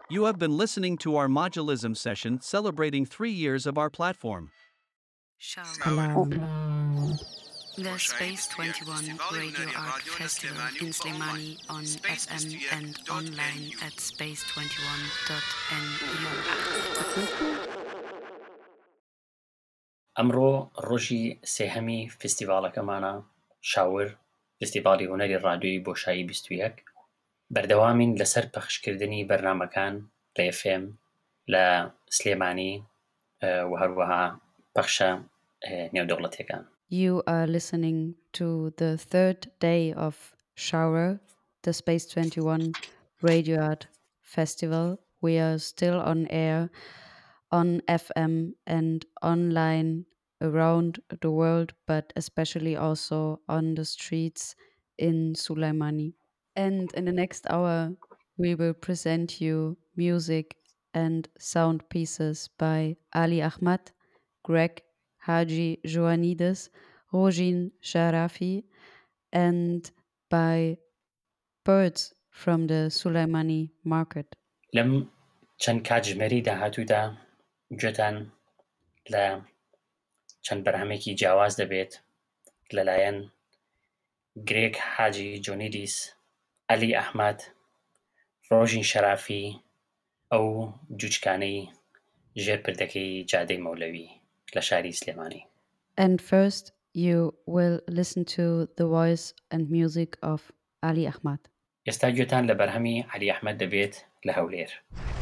You have been listening to our modulism session celebrating 3 years of our platform. Salam. The Space 21 Radio Art Festival in Slimani on FM and online at space21.nu. ئەمڕۆ ڕۆژی سێهەمی فستیڤاڵەکەمانە شاور فستیڤاڵی هونەری ڕادیۆیی بۆشایی 21 بەردەوامین لەسەر پەخشکردنی بەرنامەکان لە FM لە سلێمانی و هەروەها پەخشە نێودەوڵەتیەکان. You are listening to the third day of Shower, the Space 21 Radio Art Festival. We are still on air on FM and online around the world, but especially also on the streets in Sulaimani. And in the next hour, we will present you music and sound pieces by Ali Ahmad, Greg Haji Joanides, Rojin Sharafi, and by birds from the Sulaimani market. لەم چەند کاتژمێری داهاتوودا گوێتان لە چەند بەرنامێکی جیاواز دەبێت لەلایەن گرێگ حاجی جۆنیدیس، عەلی ئەحمەد، ڕۆژین شەرافی ئەو جوچکانەی ژێر پردەکەی جادەی مەولەوی لە شاری سلێمانی. And first, you will listen to the voice and music of Ali Ahmad. ئێستا گوێتان لە بەرهەمی عەلی ئەحمەد دەبێت لە هەولێر.